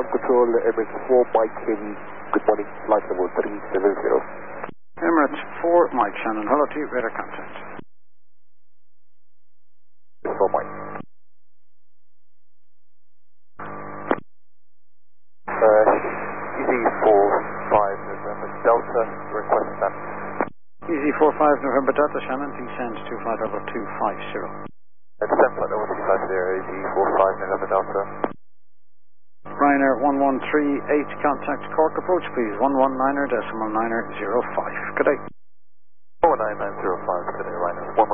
Ground Control, Emirates 4 Mike Heavy, good morning, flight level 370. Emirates 4 Mike Shannon, hello to you, radar contact. 4 Mike. EZ45 November Delta, request that. EZ45 November Delta Shannon, descends to flight level 250. Descent flight level 250, EZ45 November Delta. Ryanair 1138, contact Cork approach please, 119.905. Good day. 49905 today, Ryanair 1138.